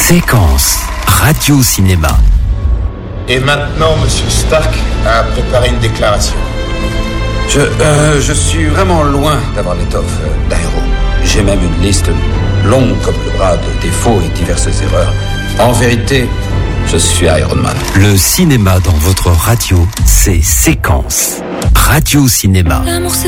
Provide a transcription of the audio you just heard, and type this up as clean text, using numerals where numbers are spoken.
Séquence radio-cinéma. Et maintenant, Monsieur Stark a préparé une déclaration. Je suis vraiment loin d'avoir l'étoffe d'un héros. J'ai même une liste longue comme le bras de défauts et diverses erreurs. En vérité, je suis Iron Man. Le cinéma dans votre radio, c'est Séquence radio-cinéma. L'amour c'est